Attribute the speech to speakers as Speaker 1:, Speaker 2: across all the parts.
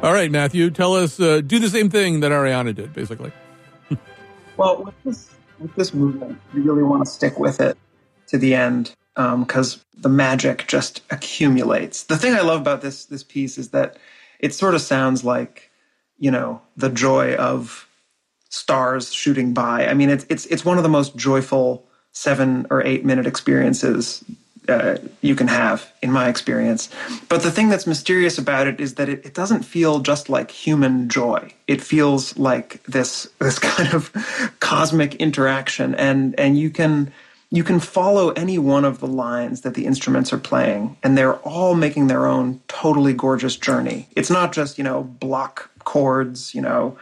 Speaker 1: All right, Matthew, tell us, do the same thing that Ariana did, basically.
Speaker 2: Well, with this movement, you really want to stick with it to the end because the magic just accumulates. The thing I love about this piece is that it sort of sounds like, the joy of stars shooting by. I mean, it's one of the most joyful 7 or 8 minute experiences you can have, in my experience. But the thing that's mysterious about it is that it doesn't feel just like human joy. It feels like this kind of cosmic interaction, and you can follow any one of the lines that the instruments are playing, and they're all making their own totally gorgeous journey. It's not just, block chords, the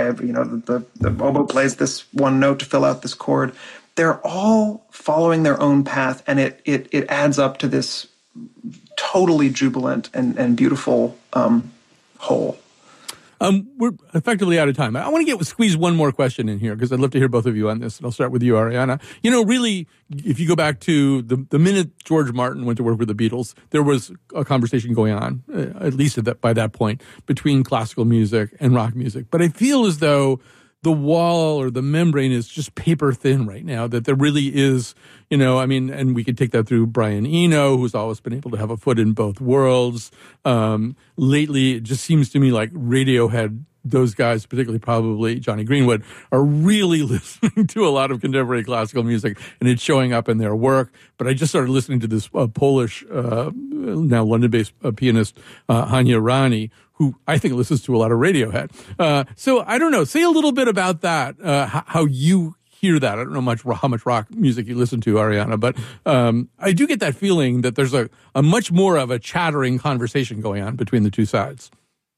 Speaker 2: oboe plays this one note to fill out this chord. They're all following their own path, and it adds up to this totally jubilant and beautiful whole.
Speaker 1: We're effectively out of time. I want to squeeze one more question in here because I'd love to hear both of you on this, and I'll start with you, Ariana. Really, if you go back to the minute George Martin went to work with the Beatles, there was a conversation going on, at least by that point, between classical music and rock music. But I feel as though the wall or the membrane is just paper thin right now, that there really is, and we could take that through Brian Eno, who's always been able to have a foot in both worlds. Lately, it just seems to me like Radiohead, those guys, particularly probably Johnny Greenwood, are really listening to a lot of contemporary classical music, and it's showing up in their work. But I just started listening to this Polish, now London-based pianist, Hania Rani, who I think listens to a lot of Radiohead. So I don't know. Say a little bit about that, how you hear that. I don't know how much rock music you listen to, Ariana, but I do get that feeling that there's a much more of a chattering conversation going on between the two sides.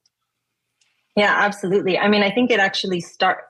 Speaker 3: Yeah, absolutely. I mean, I think it actually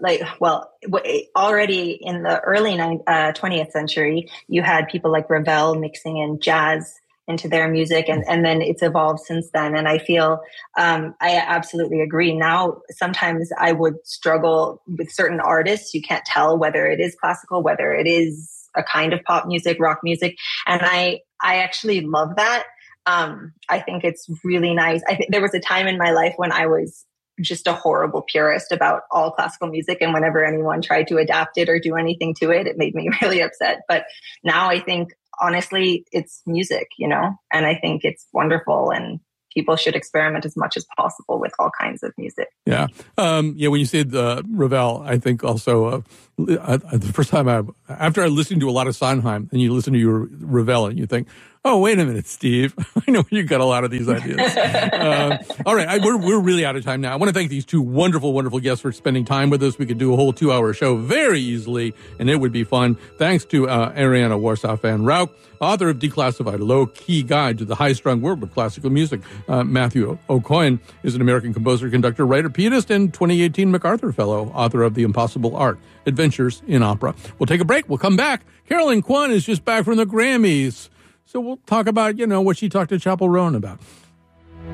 Speaker 3: already in the early 20th century, you had people like Ravel mixing in jazz into their music, and then it's evolved since then. And I feel I absolutely agree. Now, sometimes I would struggle with certain artists. You can't tell whether it is classical, whether it is a kind of pop music, rock music. And I actually love that. I think it's really nice. I think there was a time in my life when I was just a horrible purist about all classical music. And whenever anyone tried to adapt it or do anything to it, it made me really upset. But now I think, honestly, it's music, and I think it's wonderful, and people should experiment as much as possible with all kinds of music.
Speaker 1: Yeah. When you said Ravel, I think also the first time after I listened to a lot of Sondheim, and you listen to your Ravel and you think, oh, wait a minute, Steve. I know you got a lot of these ideas. All right. We're really out of time now. I want to thank these two wonderful, wonderful guests for spending time with us. We could do a whole 2-hour show very easily, and it would be fun. Thanks to Ariana Warsaw Van Rauch, author of Declassified, A Low-Key Guide to the High-Strung World of Classical Music. Matthew Aucoin is an American composer, conductor, writer, pianist, and 2018 MacArthur Fellow, author of The Impossible Art, Adventures in Opera. We'll take a break. We'll come back. Carolyn Kwon is just back from the Grammys. So we'll talk about, what she talked to Chappell Roan about.